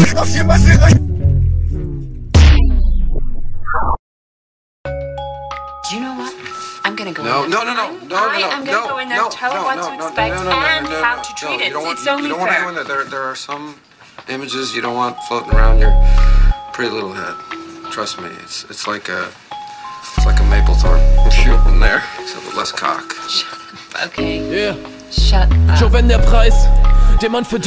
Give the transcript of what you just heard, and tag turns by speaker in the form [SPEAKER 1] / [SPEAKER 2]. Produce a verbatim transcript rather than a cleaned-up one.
[SPEAKER 1] Auf die Masse rein.
[SPEAKER 2] Do you know what? I'm gonna go
[SPEAKER 3] No,
[SPEAKER 2] in.
[SPEAKER 3] no, no, no, no, no,
[SPEAKER 2] I
[SPEAKER 3] no,
[SPEAKER 2] am gonna
[SPEAKER 3] no,
[SPEAKER 2] go in there,
[SPEAKER 3] no,
[SPEAKER 2] tell her
[SPEAKER 3] no,
[SPEAKER 2] what
[SPEAKER 3] no,
[SPEAKER 2] to
[SPEAKER 3] no,
[SPEAKER 2] expect
[SPEAKER 3] no, no, no,
[SPEAKER 2] and
[SPEAKER 3] no, no,
[SPEAKER 2] how
[SPEAKER 3] no,
[SPEAKER 2] to treat
[SPEAKER 3] no,
[SPEAKER 2] it.
[SPEAKER 3] you don't want,
[SPEAKER 2] It's
[SPEAKER 3] you
[SPEAKER 2] only
[SPEAKER 3] don't want to
[SPEAKER 2] fair.
[SPEAKER 3] go in there. There, there are some images you don't want floating around your pretty little head. Trust me, it's it's like a it's like a Maplethorpe in there, except with less cock.
[SPEAKER 2] Okay.
[SPEAKER 4] Yeah.
[SPEAKER 2] Shut up.
[SPEAKER 4] Schon wenn der Preis, den man für